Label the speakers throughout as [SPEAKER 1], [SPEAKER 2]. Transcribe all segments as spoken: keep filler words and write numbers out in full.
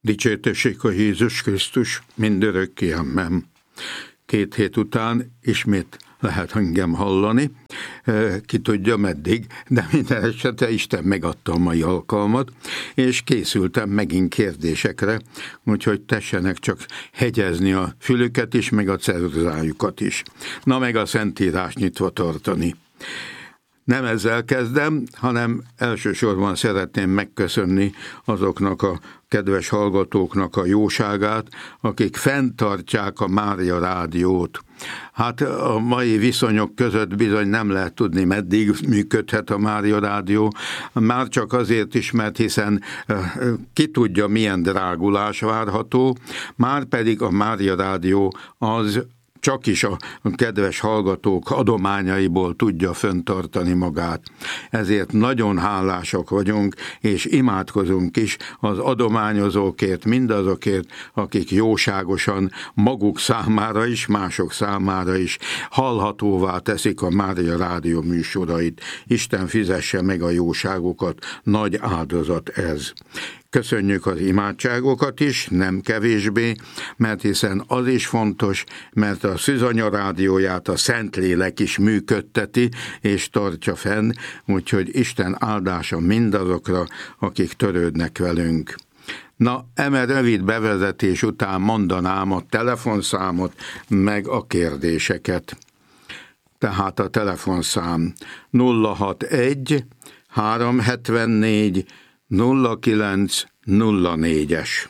[SPEAKER 1] Dicsértessék a Jézus Krisztus mindörökké, amen. Két hét után ismét lehet engem hallani, ki tudja meddig, de minden esetre Isten megadta a mai alkalmat, és készültem megint kérdésekre, úgyhogy tessenek csak hegyezni a fülüket is, meg a ceruzájukat is. Na meg a Szentírás nyitva tartani. Nem ezzel kezdem, hanem elsősorban szeretném megköszönni azoknak a kedves hallgatóknak a jóságát, akik fenntartják a Mária Rádiót. Hát a mai viszonyok között bizony nem lehet tudni, meddig működhet a Mária Rádió, már csak azért is, mert hiszen ki tudja, milyen drágulás várható, már pedig a Mária Rádió az csak is a kedves hallgatók adományaiból tudja fenntartani magát. Ezért nagyon hálásak vagyunk, és imádkozunk is az adományozókért, mindazokért, akik jóságosan maguk számára is, mások számára is hallhatóvá teszik a Mária Rádió műsorait. Isten fizesse meg a jóságokat, nagy áldozat ez. Köszönjük az imádságokat is, nem kevésbé, mert hiszen az is fontos, mert a Szűzanya rádióját a Szentlélek is működteti és tartja fenn, úgyhogy Isten áldása mindazokra, akik törődnek velünk. Na, eme rövid bevezetés után mondanám a telefonszámot, meg a kérdéseket. Tehát a telefonszám nulla hatvanegy háromszázhetvennégy nulla kilenc nulla négyes.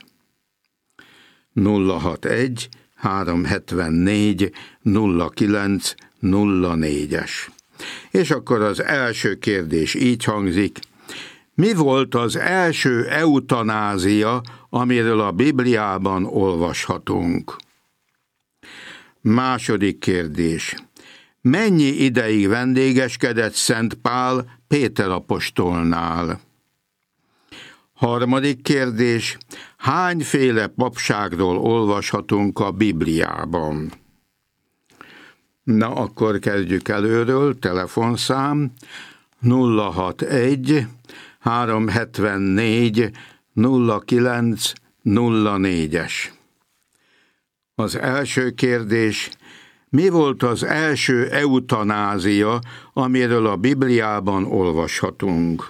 [SPEAKER 1] nulla hatvanegy háromszázhetvennégy nulla kilenc nulla négyes. És akkor az első kérdés így hangzik: mi volt az első eutanázia, amiről a Bibliában olvashatunk? Második kérdés: mennyi ideig vendégeskedett Szent Pál Péter apostolnál? Harmadik kérdés: hányféle papságról olvashatunk a Bibliában? Na, akkor kezdjük előről. Telefonszám nulla hatvanegy háromszázhetvennégy nulla kilenc nulla négyes. Az első kérdés: mi volt az első eutanázia, amiről a Bibliában olvashatunk?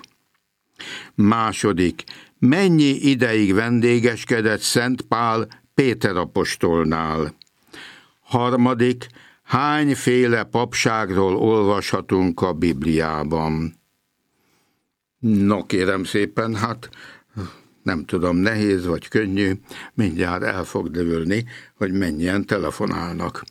[SPEAKER 1] Második: mennyi ideig vendégeskedett Szent Pál Péter apostolnál? Harmadik: hányféle papságról olvashatunk a Bibliában? No, kérem szépen, hát nem tudom, nehéz vagy könnyű, mindjárt el fog dőlni, hogy mennyien telefonálnak.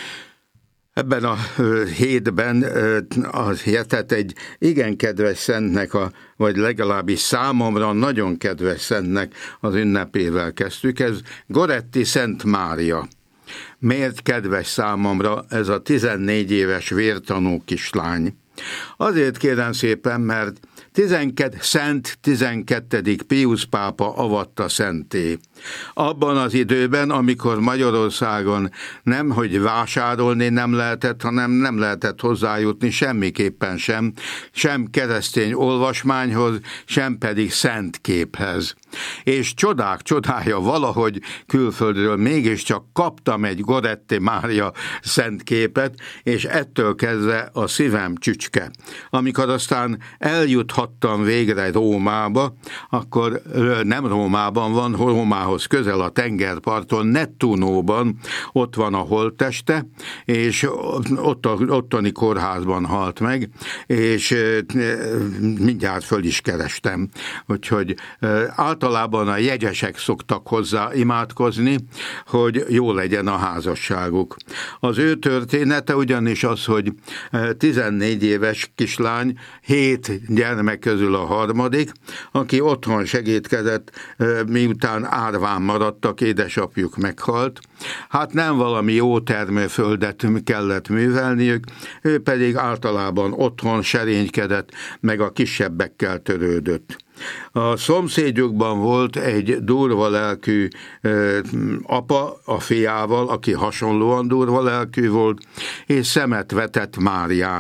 [SPEAKER 1] Ebben a hétben az hetet egy igen kedves szentnek, a, vagy legalábbis számomra nagyon kedves szentnek az ünnepével kezdtük. Ez Goretti Szent Mária. Miért kedves számomra ez a tizennégy éves vértanú kislány? Azért kérem szépen, mert tizenkét, Szent tizenkettedik Piusz pápa avatta szenté. Abban az időben, amikor Magyarországon nem, hogy vásárolni nem lehetett, hanem nem lehetett hozzájutni semmiképpen sem, sem keresztény olvasmányhoz, sem pedig szent képhez. És csodák csodája, valahogy külföldről mégiscsak kaptam egy Goretti Mária szent képet, és ettől kezdve a szívem csücske. Amikor aztán eljuthattam végre Rómába, akkor nem Rómában van, Rómához közel a tengerparton, Nettunóban ott van a holtteste, és ott a, ottani kórházban halt meg, és mindjárt föl is kerestem. Úgyhogy általában a jegyesek szoktak hozzá imádkozni, hogy jó legyen a házasságuk. Az ő története ugyanis az, hogy tizennégy éves kislány, hét gyermek közül a harmadik, aki otthon segítkezett, miután árván maradtak, édesapjuk meghalt. Hát nem valami jó termőföldet kellett művelniük, ő pedig általában otthon serénykedett, meg a kisebbekkel törődött. A szomszédjukban volt egy durva lelkű ö, apa a fiával, aki hasonlóan durva lelkű volt, és szemet vetett Máriára.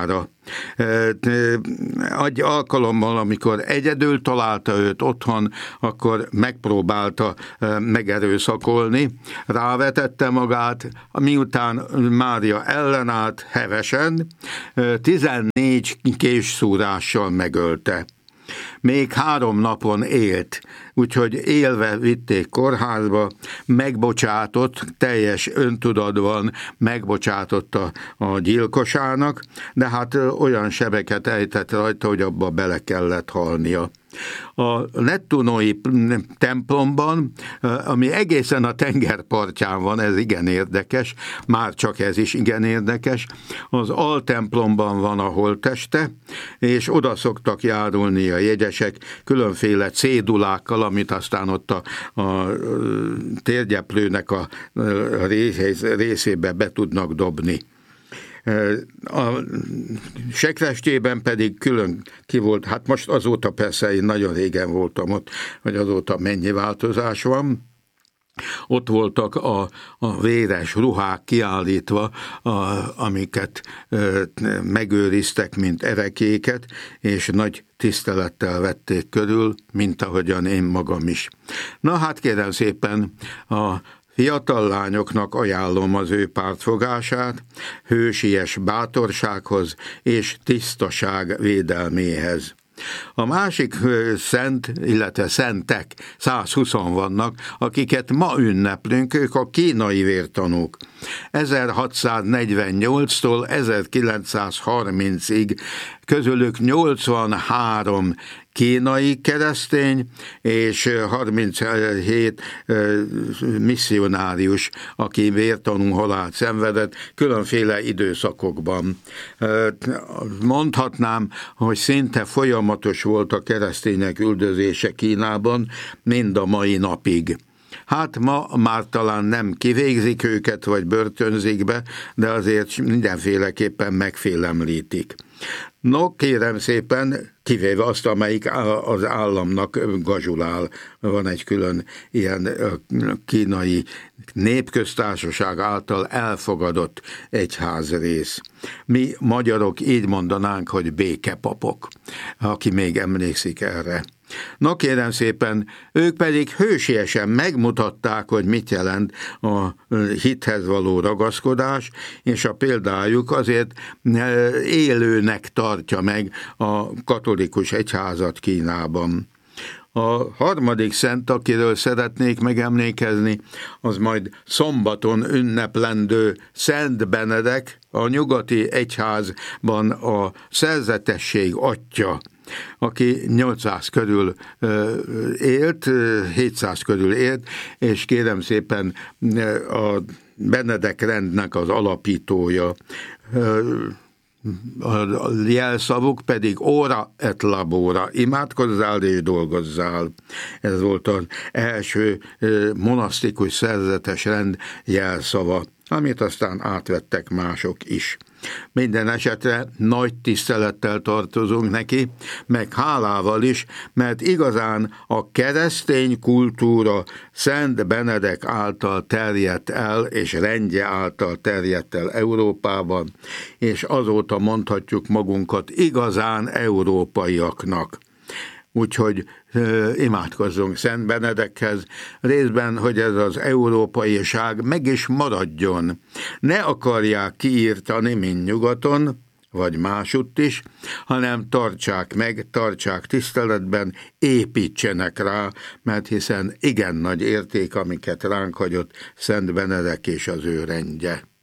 [SPEAKER 1] Egy alkalommal, amikor egyedül találta őt otthon, akkor megpróbálta megerőszakolni, rávetette magát, miután Mária ellenállt hevesen, tizennégy késszúrással megölte. Még három napon élt, úgyhogy élve vitték kórházba, megbocsátott, teljes öntudatban megbocsátott a, a gyilkosának, de hát olyan sebeket ejtett rajta, hogy abba bele kellett halnia. A nettunói templomban, ami egészen a tengerpartján van, ez igen érdekes, már csak ez is igen érdekes, az altemplomban van a holtteste, és oda szoktak járulni a jegyesek különféle cédulákkal, amit aztán ott a, a térgyeplőnek a részébe be tudnak dobni. A Sekrestjében pedig külön ki volt, hát most azóta persze én nagyon régen voltam ott, hogy azóta mennyi változás van. Ott voltak a, a véres ruhák kiállítva, a, amiket ö, megőriztek, mint erekéket, és nagy tisztelettel vették körül, mint ahogyan én magam is. Na hát kérem szépen, a fiatal lányoknak ajánlom az ő pártfogását, hősies bátorsághoz és tisztaság védelméhez. A másik szent, illetve szentek, százhúszan vannak, akiket ma ünneplünk, ők a kínai vértanúk. ezerhatszáznegyvennyolctól ezerkilencszázharmincig közülük nyolcvanhárom kínai keresztény és harminchét misszionárius, aki vértanú halált szenvedett különféle időszakokban. Mondhatnám, hogy szinte folyamatos volt a keresztények üldözése Kínában, mind a mai napig. Hát ma már talán nem kivégzik őket, vagy börtönzik be, de azért mindenféleképpen megfélemlítik. No, kérem szépen, kivéve azt, amelyik az államnak gazsulál. Van egy külön ilyen kínai népköztársaság által elfogadott egyházrész. Mi magyarok így mondanánk, hogy békepapok, aki még emlékszik erre. Na kérem szépen, ők pedig hősiesen megmutatták, hogy mit jelent a hithez való ragaszkodás, és a példájuk azért élőnek tartja meg a katolikus egyházat Kínában. A harmadik szent, akiről szeretnék megemlékezni, az majd szombaton ünneplendő Szent Benedek, a nyugati egyházban a szerzetesség atya, aki nyolcszáz körül élt, hétszáz körül élt, és kérem szépen a Benedek rendnek az alapítója. A jelszavuk pedig ora et labora, imádkozzál és dolgozzál. Ez volt az első monasztikus szerzetes rend jelszava, amit aztán átvettek mások is. Minden esetre nagy tisztelettel tartozunk neki, meg hálával is, mert igazán a keresztény kultúra Szent Benedek által terjedt el, és rendje által terjedt el Európában, és azóta mondhatjuk magunkat igazán európaiaknak. Úgyhogy uh, imádkozzunk Szent Benedekhez, részben, hogy ez az európaiság meg is maradjon. Ne akarják kiírtani, mint nyugaton, vagy másutt is, hanem tartsák meg, tartsák tiszteletben, építsenek rá, mert hiszen igen nagy érték, amiket ránk hagyott Szent Benedek és az ő rendje.